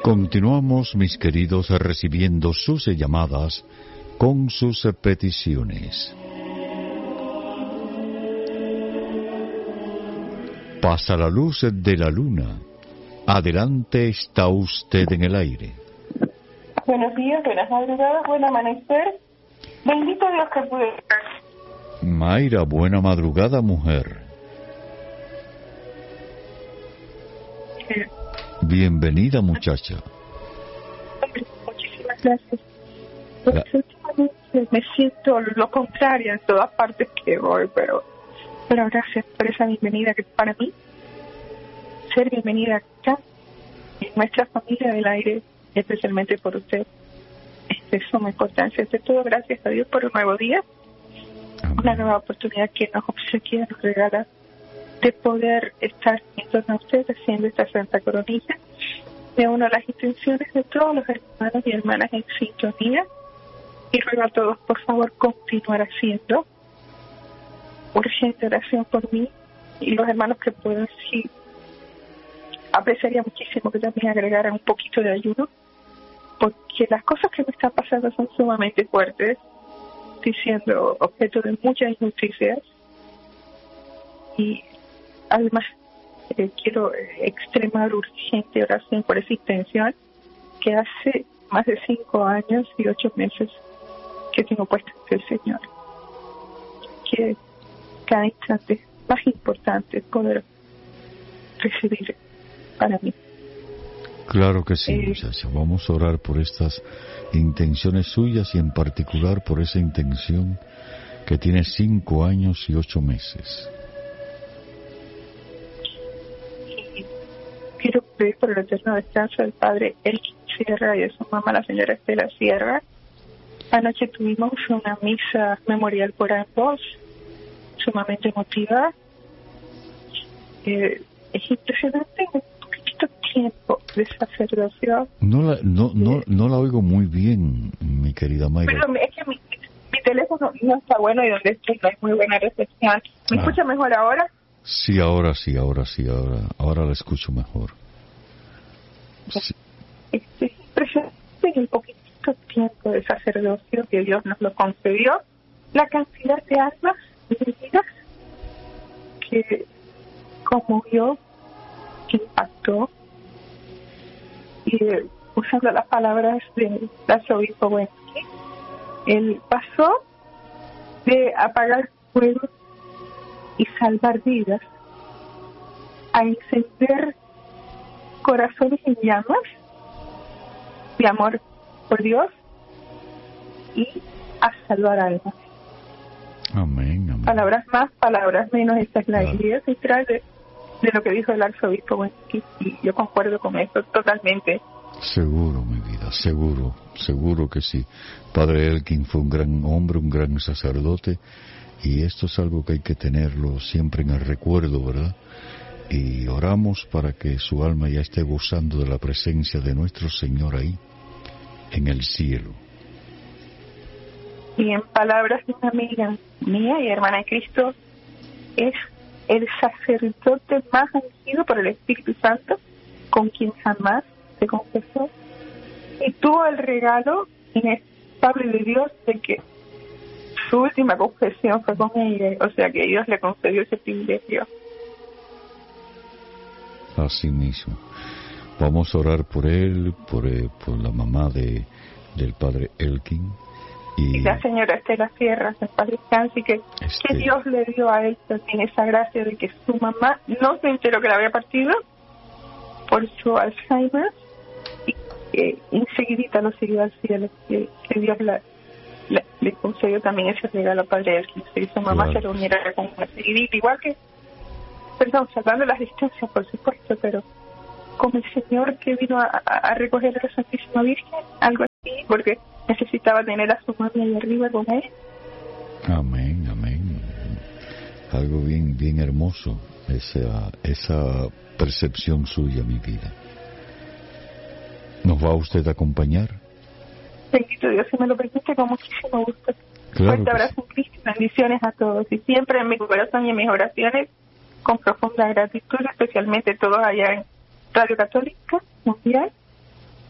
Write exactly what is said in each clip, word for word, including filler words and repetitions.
Continuamos, mis queridos, recibiendo sus llamadas con sus peticiones. Pasa la luz de la luna. Adelante, está usted en el aire. Buenos días, buenas madrugadas, buen amanecer. Bendito Dios que pude estar. Mayra, buena madrugada, mujer. Sí. Bienvenida, muchacha. Muchísimas gracias. Porque últimamente me siento lo contrario en todas partes que voy, pero, pero gracias por esa bienvenida que para mí, ser bienvenida acá, en nuestra familia del aire, especialmente por usted, es de suma importancia. Ante todo, gracias a Dios por un nuevo día, Amén. Una nueva oportunidad que nos obsequia, nos regala, de poder estar en torno a usted haciendo esta Santa Coronilla. Me uno a las intenciones de todos los hermanos y hermanas en sintonía y ruego a todos, por favor, continuar haciendo urgente oración por mí y los hermanos que puedan. Sí, apreciaría muchísimo que también agregaran un poquito de ayuno, porque las cosas que me están pasando son sumamente fuertes, estoy siendo objeto de muchas injusticias y además eh, quiero extremar urgente oración por esa intención que hace más de cinco años y ocho meses que tengo puesta ante el Señor, que cada instante es más importante poder recibir para mí. Claro que sí, eh, muchacha. Vamos a orar por estas intenciones suyas y en particular por esa intención que tiene cinco años y ocho meses. Quiero pedir por el eterno descanso del padre Elkin Sierra y de su mamá, la señora Estela Sierra. Anoche tuvimos una misa memorial por ambos, sumamente emotiva. Eh, es impresionante un poquitito tiempo de sacerdocio. No la, no, no, eh, no la oigo muy bien, mi querida Mayra. Pero es que mi, mi teléfono no está bueno y donde estoy no hay muy buena recepción. ¿Me ah. escucha mejor ahora? Sí, ahora sí, ahora sí, ahora, ahora la escucho mejor. Sí. Es, es impresionante en el poquitito tiempo de sacerdocio que Dios nos lo concedió, la cantidad de almas vidas que conmovió, que impactó, y eh, usando las palabras del arzobispo Wensky, él pasó de apagar fuego y salvar vidas a encender corazones en llamas de amor por Dios y a salvar almas. Amén, amén. Palabras más, palabras menos, esta es la claro. idea central de, de lo que dijo el arzobispo Wensky, y yo concuerdo con esto totalmente. Seguro, mi vida, seguro, seguro que sí. Padre Elkin fue un gran hombre, un gran sacerdote, y esto es algo que hay que tenerlo siempre en el recuerdo, ¿verdad? Y oramos para que su alma ya esté gozando de la presencia de nuestro Señor ahí, en el cielo. Y en palabras de una amiga mía y hermana de Cristo, es el sacerdote más ungido por el Espíritu Santo, con quien jamás se confesó, y tuvo el regalo inefable de Dios de que su última confesión fue con ella, o sea que Dios le concedió ese privilegio. Así mismo. Vamos a orar por él, por, eh, por la mamá de del padre Elkin. Y, y la señora Estela Sierra, en paz descanse, y que, este... que Dios le dio a él también esa gracia de que su mamá no se enteró que la había partido por su Alzheimer, y que enseguidita lo siguió al cielo, que, que Dios la, la, le concedió también ese regalo al padre Elkin, y su mamá claro. se reuniera con él enseguidita, igual que, perdón, salvando las distancias, por supuesto, pero como el Señor que vino a, a, a recoger a la Santísima Virgen, algo así, porque necesitaba tener a su madre ahí arriba con él. Amén, amén. Algo bien, bien hermoso, esa, esa percepción suya, mi vida. ¿Nos va usted a acompañar? Bendito Dios, si me lo permite, con muchísimo gusto. Claro. Fuerte abrazo en Cristo, bendiciones a todos. Y siempre en mi corazón y en mis oraciones, con profunda gratitud, especialmente todos allá en Radio Católica Mundial,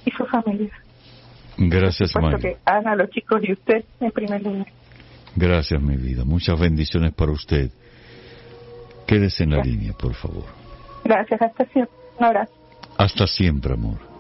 y su familia. Gracias, Por Mayra. que Ana, los chicos y usted en primer lugar. Gracias, mi vida. Muchas bendiciones para usted. Quédese en la Gracias. línea, por favor. Gracias, hasta siempre. Un abrazo. Hasta siempre, amor.